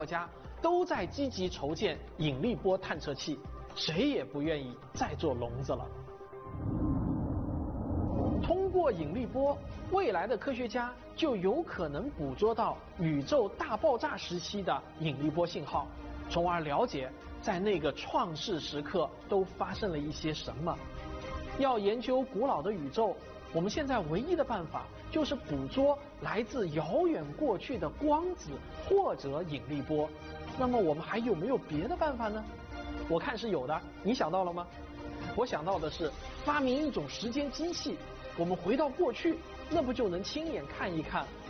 家都在积极筹建引力波探测器，谁也不愿意再做聋子了。通过引力波，未来的科学家就有可能捕捉到宇宙大爆炸时期的引力波信号，从而了解在那个创世时刻都发生了一些什么。要研究古老的宇宙，我们现在唯一的办法就是捕捉来自遥远过去的光子或者引力波。那么我们还有没有别的办法呢？我看是有的，你想到了吗？我想到的是发明一种时间机器，我们回到过去，那不就能亲眼看一看